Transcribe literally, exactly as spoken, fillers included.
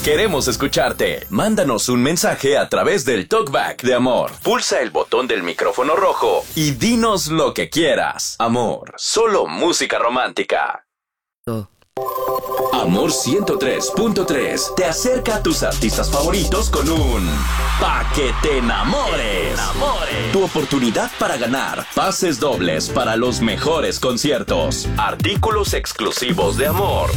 Queremos escucharte. Mándanos un mensaje a través del Talkback de Amor. Pulsa el botón del micrófono rojo y dinos lo que quieras. Amor, solo música romántica. Amor ciento tres punto tres te acerca a tus artistas favoritos con un Pa' que te enamores. enamores. Tu oportunidad para ganar pases dobles para los mejores conciertos, artículos exclusivos de Amor